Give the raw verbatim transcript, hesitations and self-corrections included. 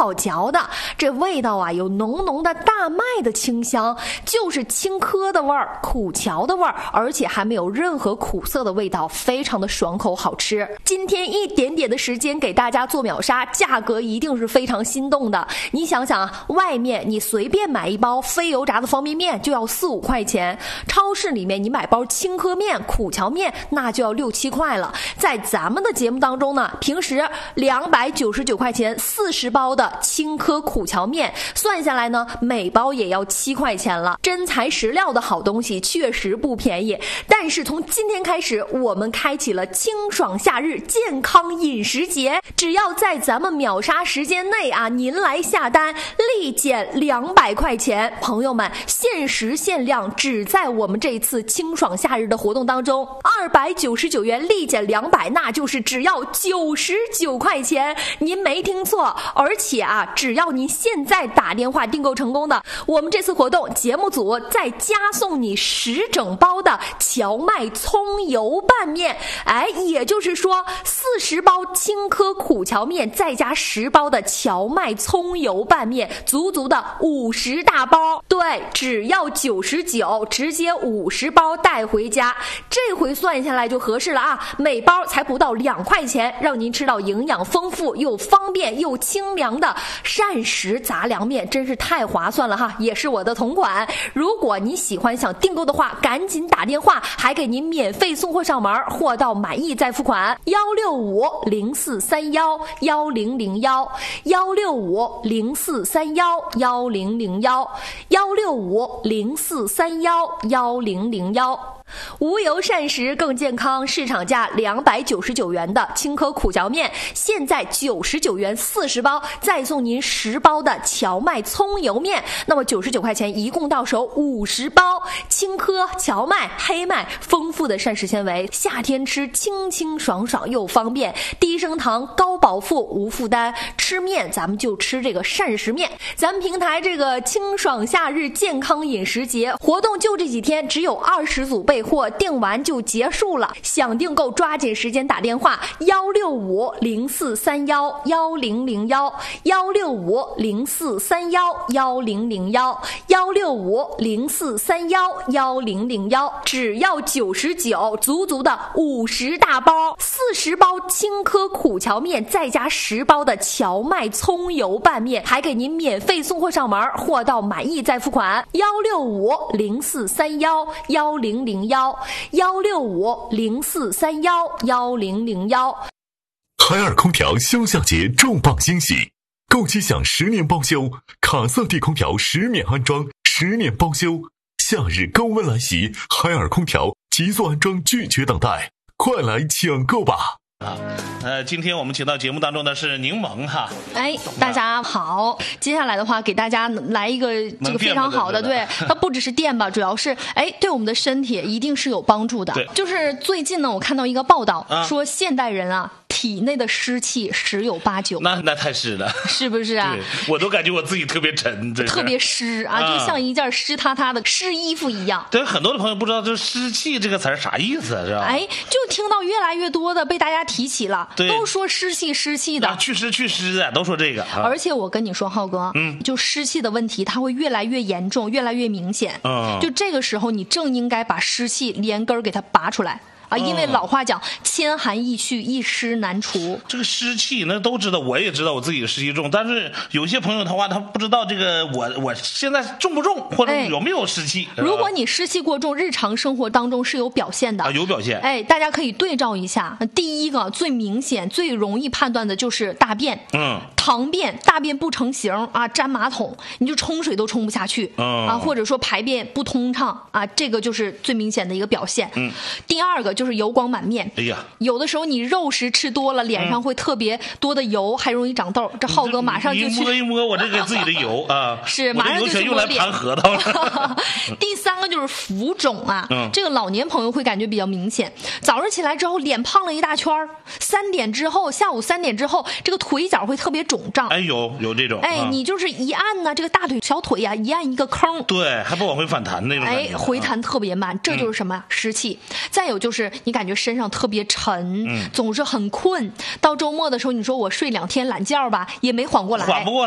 好嚼的，这味道啊有浓浓的大麦的清香，就是青稞的味儿，苦荞的味儿，而且还没有任何苦涩的味道，非常的爽口好吃。今天一点点的时间给大家做秒杀，价格一定是非常心动的。你想想啊，外面你随便买一包非油炸的方便面就要四五块钱，超市里面你买包青稞面、苦荞面那就要六七块了。在咱们的节目当中呢，平时两百九十九块钱四十包的青稞苦荞面，算下来呢，每包也要七块钱了。真材实料的好东西确实不便宜，但是从今天开始，我们开启了清爽夏日健康饮食节，只要在咱们秒杀时间内啊，您来下单，立减两百块钱。朋友们，限时限量，只在我们这一次清爽夏日的活动当中，二百九十九元立减两百，那就是只要九十九块钱。您没听错，而且啊，只要您现在打电话订购成功的，我们这次活动节目组再加送你十整包的荞麦葱油拌面。哎，也就是说四十包青稞苦荞面再加十包的荞麦葱油拌面，足足的五十大包。对，只要九十九，直接五十包带回家。这回算下来就合适了啊，每包才不到两块钱，让您吃到营养丰富又方便又清凉的膳食杂粮面，真是太划算了哈，也是我的同款。如果你喜欢想订购的话，赶紧打电话，还给您免费送货上门，货到满意再付款。幺六五零四三幺幺零零幺幺六五零四三幺幺零零幺幺六五零四三幺幺零零幺。无油膳食更健康，市场价两百九十九元的青稞苦荞面，现在九十九元四十包，再送您十包的荞麦葱油面，那么九十九块钱一共到手五十包。青稞、荞麦、黑麦，丰富的膳食纤维，夏天吃清清爽爽又方便，低升糖、高饱腹、无负担。吃面咱们就吃这个膳食面。咱们平台这个清爽夏日健康饮食节活动就这几天，只有二十组备货，订完就结束了。想订购抓紧时间打电话幺六五零四三幺幺零零幺幺六五零四三幺幺零零幺幺六五零四三幺幺零零幺，只要九十九，足足的五十大包，四十包青稞苦荞面再加十包的荞麦葱油拌面，还给您免费送货上门，货到满意再付款。幺六五零四三幺幺零零幺幺六五零四三幺幺零零幺。 海尔空调休夏节重磅惊喜，购机享十年包修，卡萨帝空调十免安装，十年包修。夏日高温来袭，海尔空调急速安装拒绝等待，快来抢购吧！ 啊，呃，今天我们请到节目当中的是柠檬哈。 哎，大家好，接下来的话给大家来一个这个非常好的，对，它不只是电吧，主要是哎对我们的身体一定是有帮助的。 对， 就是最近呢，我看到一个报道、 啊、 说现代人啊，体内的湿气十有八九。 那那太是了， 是不是啊？ 对，我都感觉我自己特别沉，真特别湿啊， 啊就像一件湿塌塌的湿衣服一样。 对，很多的朋友不知道这湿气这个词儿啥意思，是吧？ 哎，就听到越来越多的被大家提起了， 对， 都说湿气湿气的， 啊、祛湿祛湿的，都说这个。啊、 而且我跟你说，浩哥，嗯，就湿气的问题，它会越来越严重，越来越明显。嗯，就这个时候，你正应该把湿气连根儿给它拔出来。啊，因为老话讲，千寒易去，一湿难除。 这个湿气那都知道，我也知道我自己的湿气重，但是有些朋友的话，他不知道这个我我现在重不重，或者有没有湿气。 哎、如果你湿气过重，日常生活当中是有表现的啊，有表现。 哎，大家可以对照一下。第一个最明显、最容易判断的就是大便，嗯，溏便，大便不成形啊，粘马桶，你就冲水都冲不下去，嗯、啊，或者说排便不通畅啊，这个就是最明显的一个表现。嗯，第二个就是油光满面。 哎呀， 有的时候你肉食吃多了，脸上会特别多的油，嗯、还容易长痘。这浩哥马上就去摸一摸我这个自己的油啊， 是马上就去用来盘核桃了。 第三个就是浮肿啊， 嗯、 这个老年朋友会感觉比较明显。早上起来之后脸胖了一大圈，三点之后，下午三点之后，这个腿脚会特别肿胀。 哎，有有这种。 哎，嗯、你就是一按呢，这个大腿小腿呀、啊，一按一个坑， 对，还不往回反弹那种。 哎，回弹特别慢，这就是什么、嗯、湿气。再有就是你感觉身上特别沉，嗯、总是很困。到周末的时候，你说我睡两天懒觉吧，也没缓过来。 缓不过来。